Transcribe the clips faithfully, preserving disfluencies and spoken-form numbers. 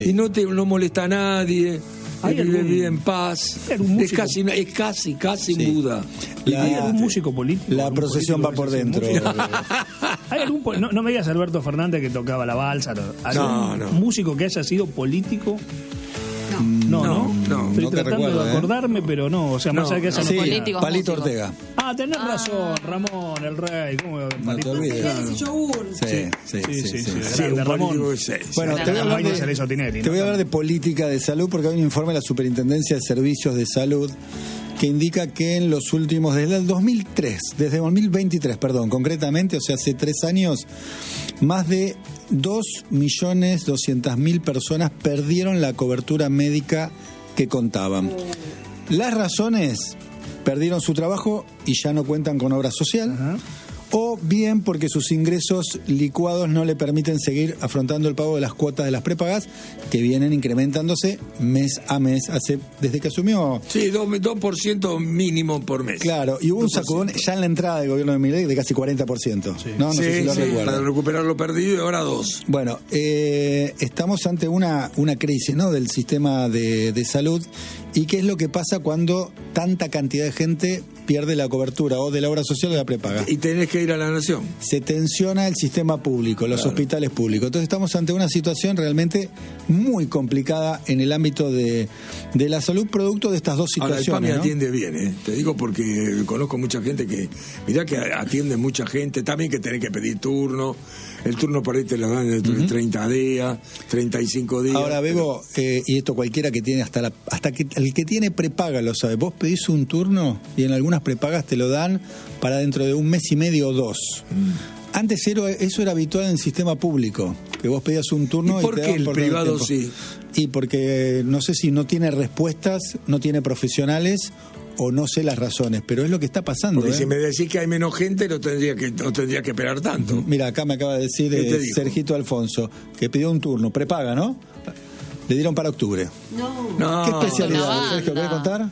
y no te no molesta a nadie. ¿Hay Vive algún- en paz. hay algún Es músico? casi, es casi, casi Sí. muda. La- ¿Hay algún músico político? La algún procesión político va por que se hace dentro. música? ¿Hay algún po- no, no me digas Alberto Fernández que tocaba la balsa. ¿No? ¿Algún No, no. músico que haya sido político? No, no. No, no. Estoy No te tratando recuerdo, de ¿eh? acordarme, pero no. O sea, más No, allá que haya no. Sí, políticos, Palito músicos. Ortega. Ah, tenés razón, Ramón, el rey. ¿Cómo No te Palito? olvides. Claro. Sí, sí, Sí, sí, sí, sí. sí. Sí, Grande un Ramón. político que sé. Bueno, Sí, te voy a la hablar Maña de, Cerezo Tinetti, te ¿no? voy a hablar de política de salud porque hay un informe de la Superintendencia de Servicios de Salud que indica que en los últimos, desde el dos mil tres, desde dos mil veintitrés, perdón, concretamente, o sea, hace tres años, más de dos millones doscientas mil personas perdieron la cobertura médica que contaban. Las razones: perdieron su trabajo y ya no cuentan con obra social, Ajá. o bien porque sus ingresos licuados no le permiten seguir afrontando el pago de las cuotas de las prepagas que vienen incrementándose mes a mes hace desde que asumió. Sí, dos por ciento mínimo por mes. Claro, y hubo un dos por ciento. sacudón ya en la entrada del gobierno de Milei de casi cuarenta por ciento. No, no sí, sé si lo sí, recuerdan. para recuperar lo perdido y ahora dos. Bueno, eh, estamos ante una, una crisis, ¿no?, del sistema de, de salud. ¿Y qué es lo que pasa cuando tanta cantidad de gente pierde la cobertura o de la obra social o de la prepaga? Y tenés que ir a la nación. Se tensiona el sistema público, los Claro. hospitales públicos. Entonces estamos ante una situación realmente muy complicada en el ámbito de, de la salud, producto de estas dos Ahora, el P A M situaciones, ¿no? atiende bien, ¿eh? Te digo porque conozco mucha gente que, mirá que atiende mucha gente, también que tenés que pedir turno, el turno por ahí te lo dan dentro de treinta días, treinta y cinco días. Ahora, Bebo, eh, y esto cualquiera que tiene hasta la, hasta que el que tiene prepaga lo sabe. Vos pedís un turno y en algunas prepagas te lo dan para dentro de un mes y medio o dos. Mm. Antes era, eso era habitual en el sistema público, que vos pedías un turno ¿Y y, por te qué daban el por todo el privado tiempo. sí? Y porque no sé si no tiene respuestas, no tiene profesionales o no sé las razones, pero es lo que está pasando. Porque ¿eh? si me decís que hay menos gente, no tendría que, no tendría que esperar tanto. Mira, acá me acaba de decir ¿Qué te eh, dijo? Sergito Alfonso, que pidió un turno, prepaga, ¿no? Le dieron para octubre. No, ¿Qué especialidad, una Sergio? ¿Querés banda. contar?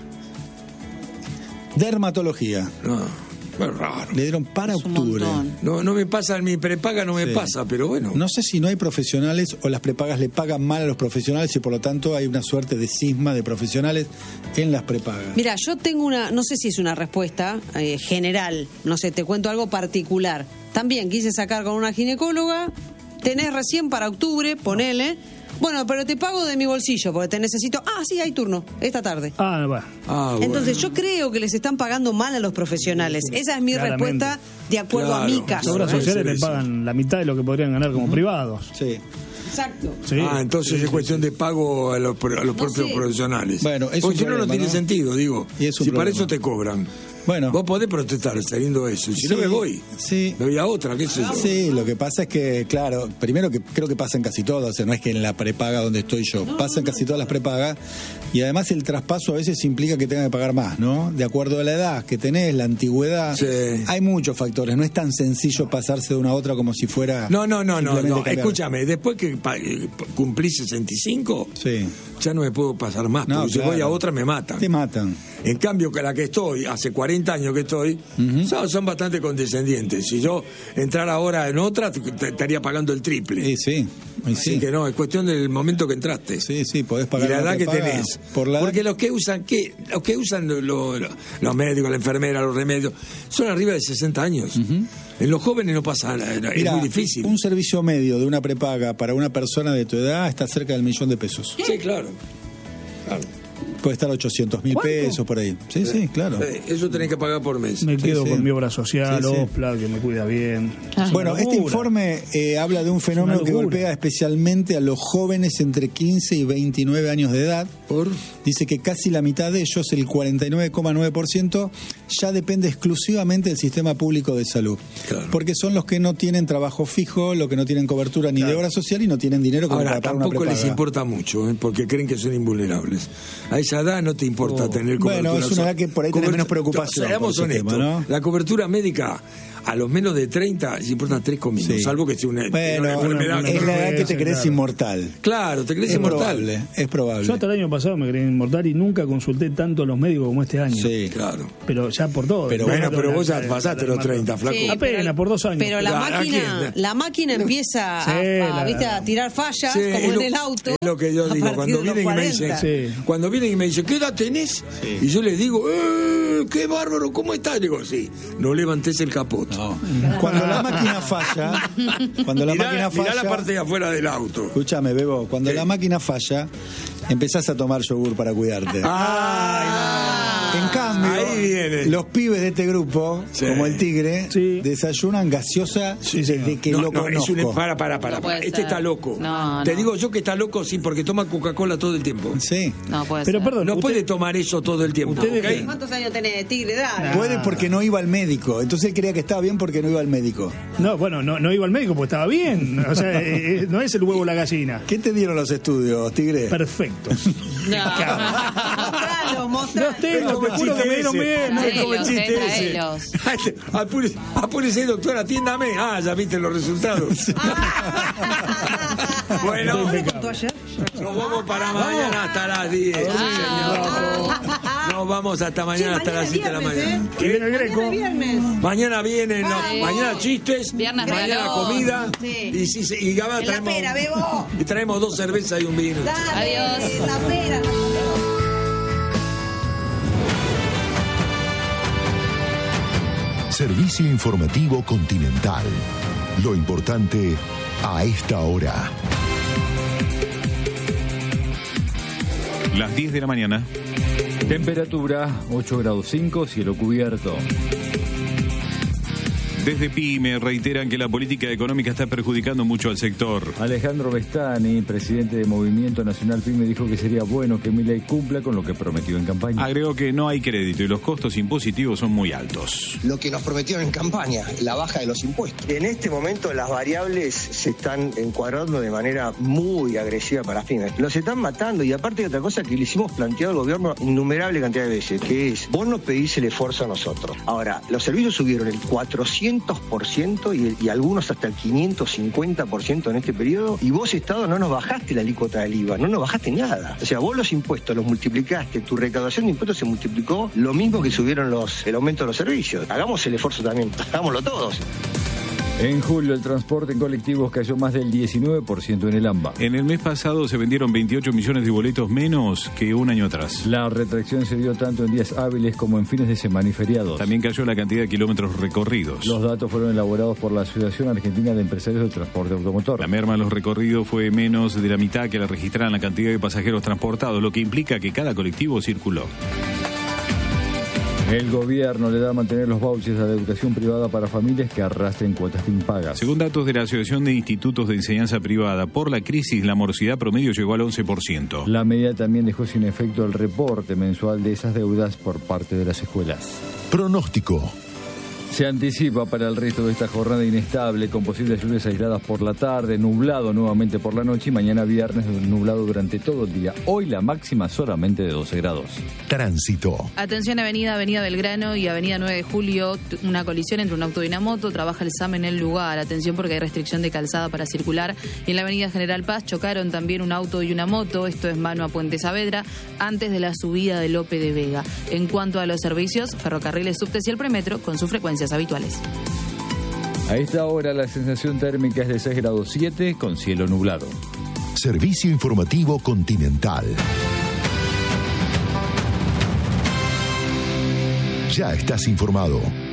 Dermatología. No, fue raro. Le dieron para Es un octubre. montón. No, no me pasa, mi prepaga no me Sí. pasa, pero bueno. No sé si no hay profesionales o las prepagas le pagan mal a los profesionales y por lo tanto hay una suerte de cisma de profesionales en las prepagas. Mira, yo tengo una, no sé si es una respuesta eh, general, no sé, te cuento algo particular. También quise sacar con una ginecóloga, tenés recién para octubre, ponele. Bueno, pero te pago de mi bolsillo porque te necesito. Ah, sí, hay turno, esta tarde. Ah, va. Ah, bueno. Entonces yo creo que les están pagando mal a los profesionales. Esa es mi Claramente. respuesta de acuerdo a Claro. mi caso. Las obras Eso, sociales le eso. pagan la mitad de lo que podrían ganar como privados. Sí. Exacto. Sí. Ah, entonces Sí, es sí, cuestión de pago a los, a los propios sé. profesionales. Bueno, es Porque un si no, no problema, tiene ¿no? sentido, digo. Y es un si para problema. eso te cobran. Bueno. Vos podés protestar saliendo eso. Si no Sí, me voy, sí. me voy a otra, qué sé yo. Sí, lo que pasa es que, claro, primero que creo que pasa en casi todas, o sea, no es que en la prepaga donde estoy yo, pasa en casi todas las prepagas, y además el traspaso a veces implica que tenga que pagar más, ¿no? De acuerdo a la edad que tenés, la antigüedad, Sí. hay muchos factores, no es tan sencillo pasarse de una a otra como si fuera... No, no, no, no, simplemente no. cambiar. Escúchame, después que pa- eh, cumplí sesenta y cinco, Sí, ya no me puedo pasar más, No, porque claro. si voy a otra me matan. te matan. En cambio, que la que estoy, hace cuarenta años que estoy, son, son bastante condescendientes. Si yo entrara ahora en otra, te, te estaría pagando el triple. Y sí, y Así sí. que no, es cuestión del momento que entraste. Sí, sí, podés Y pagar la una edad que prepaga tenés. Por la edad- Porque los que usan, ¿qué? Los que usan lo- lo- lo- los médicos, la enfermera, los remedios, son arriba de sesenta años. En los jóvenes no pasa nada, es Mirá, muy difícil. un servicio medio de una prepaga para una persona de tu edad está cerca del millón de pesos. Sí, claro. Claro. Puede estar ochocientos mil pesos por ahí. Sí, sí, claro. Eh, Eso tenés que pagar por mes. Me quedo sí. con mi obra social, Sí, sí. OPLA, que me cuida bien. Ah. Es Bueno, una este locura. informe eh, habla de un fenómeno que locura. golpea especialmente a los jóvenes entre quince y veintinueve años de edad. ¿Por? Dice que casi la mitad de ellos, el cuarenta y nueve coma nueve por ciento, ya depende exclusivamente del sistema público de salud. Claro. Porque son los que no tienen trabajo fijo, los que no tienen cobertura ni de obra social y no tienen dinero como Ahora, para pagar una tampoco les prepaga. importa mucho, ¿eh? Porque creen que son invulnerables. A esa edad no te importa tener cobertura. Bueno, es una edad que por ahí tenés menos preocupación Seamos por ese honestos, tema, ¿no? la cobertura médica a los menos de treinta les importan tres cominos, Sí. salvo que sea una, Bueno, una enfermedad. es la edad que te Sí, crees claro. inmortal. Claro, te crees Es inmortal. probable, es probable. Yo hasta el año pasado me creí inmortal y nunca consulté tanto a los médicos como este año. Sí. Claro. Pero ya por todo. Pero Bueno, No, pero no, vos ya no, pasaste no, los no, treinta, flaco. Sí, Apenas, pero- por dos años. Pero la ¿A- a máquina, quién? la máquina empieza Sí, a, a, la- ¿viste? a tirar fallas, Sí, como es en lo- el auto. Es lo que yo a digo. partir Cuando de los vienen y me cuarenta. dicen, Sí. cuando vienen y me dicen, ¿qué edad tenés? Y yo les digo, ¡eh! ¡Qué bárbaro! ¿Cómo estás? Digo, sí, no levantes el capot. No. Cuando la máquina falla, cuando la mirá, máquina mirá falla, la parte de afuera del auto. escúchame, Bebo, cuando ¿Qué? la máquina falla, empezás a tomar yogur para cuidarte. ¡Ay, En cambio, Ahí viene. los pibes de este grupo, Sí. como el Tigre, Sí. desayunan gaseosa Sí, desde señor. que no, lo no, conozco. es un... Para, para, para. No para. puede Este ser. está loco. No, Te no. digo yo que está loco, sí, porque toma Coca-Cola todo el tiempo. Sí. No puede Pero ser. perdón, No usted- puede tomar eso todo el tiempo. Ustedes- ¿ok? ¿Cuántos años tenés, Tigre? Dale. Puede porque no iba al médico. Entonces él creía que estaba bien porque no iba al médico. No, bueno, no, no iba al médico porque estaba bien. O sea, eh, eh, no es el huevo o la gallina. ¿Qué te dieron los estudios, Tigre? Perfectos. Mostralo, mostralo. Los tengo, te juro que me dieron bien. No, Traelos, como el chiste eh, ese. traelos. Apúrese, apúrese, doctor, atiéndame. Ah, ya viste los resultados. Bueno, ¿Qué le contó ayer? nos vamos para mañana hasta las diez. Sí, señor. Nos vamos hasta mañana Che, hasta las siete de la mañana es mañana. viernes, Que viene el Mañana Greco. es viernes. Mañana vienen, no, Ay. mañana chistes, Viernes mañana regalón. comida Sí. y, si se- y Gabá En la traemos, pera, bebo. y traemos dos cervezas y un vino. Dale, Adiós. La pera. Servicio informativo Continental. Lo importante a esta hora. Las diez de la mañana. Temperatura ocho grados cinco, cielo cubierto. Desde PYME reiteran que la política económica está perjudicando mucho al sector. Alejandro Bestani, presidente de Movimiento Nacional PYME, dijo que sería bueno que Milei cumpla con lo que prometió en campaña. Agregó que no hay crédito y los costos impositivos son muy altos. Lo que nos prometieron en campaña, la baja de los impuestos. En este momento las variables se están encuadrando de manera muy agresiva para las pymes. Los están matando y aparte de otra cosa que le hicimos planteado al gobierno innumerable cantidad de veces, que es, vos nos pedís el esfuerzo a nosotros. Ahora, los servicios subieron el cuatrocientos por ciento y, y algunos hasta el quinientos cincuenta por ciento en este periodo y vos, Estado, no nos bajaste la alícuota del I V A, no nos bajaste nada. O sea, vos los impuestos los multiplicaste, tu recaudación de impuestos se multiplicó lo mismo que subieron los el aumento de los servicios. Hagamos el esfuerzo también, hagámoslo todos. En julio el transporte en colectivos cayó más del diecinueve por ciento en el AMBA. En el mes pasado se vendieron veintiocho millones de boletos menos que un año atrás. La retracción se dio tanto en días hábiles como en fines de semana y feriados. También cayó la cantidad de kilómetros recorridos. Los datos fueron elaborados por la Asociación Argentina de Empresarios de Transporte Automotor. La merma en los recorridos fue menos de la mitad que la registrada en la cantidad de pasajeros transportados, lo que implica que cada colectivo circuló. El gobierno le da a mantener los vouchers a la educación privada para familias que arrastren cuotas impagas. Según datos de la Asociación de Institutos de Enseñanza Privada, por la crisis la morosidad promedio llegó al once por ciento. La medida también dejó sin efecto el reporte mensual de esas deudas por parte de las escuelas. Pronóstico. Se anticipa para el resto de esta jornada inestable, con posibles lluvias aisladas por la tarde, nublado nuevamente por la noche y mañana viernes nublado durante todo el día. Hoy la máxima solamente de doce grados. Tránsito. Atención, Avenida Avenida Belgrano y Avenida nueve de Julio, t- una colisión entre un auto y una moto, trabaja el S A M en el lugar. Atención porque hay restricción de calzada para circular. Y en la Avenida General Paz chocaron también un auto y una moto, esto es mano a Puente Saavedra, antes de la subida de Lope de Vega. En cuanto a los servicios, ferrocarriles, subtes y el premetro con sus frecuencias habituales. A esta hora la sensación térmica es de seis grados siete con cielo nublado. Servicio informativo Continental. Ya estás informado.